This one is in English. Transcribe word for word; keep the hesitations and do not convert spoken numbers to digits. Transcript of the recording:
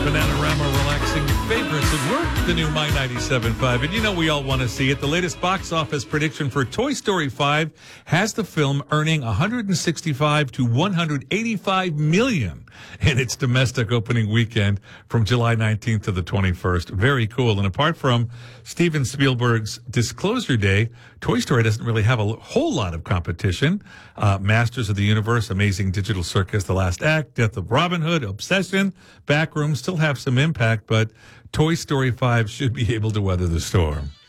Bananarama relaxing favorites at work, the new My ninety-seven point five. And you know we all want to see it. The latest box office prediction for Toy Story five has the film earning one hundred sixty-five to one hundred eighty-five million in its domestic opening weekend from July nineteenth to the twenty-first. Very cool. And apart from Steven Spielberg's Disclosure Day, Toy Story doesn't really have a whole lot of competition. Uh, Masters of the Universe, Amazing Digital Circus, The Last Act, Death of Robin Hood, Obsession, Backrooms still have some impact, but Toy Story five should be able to weather the storm.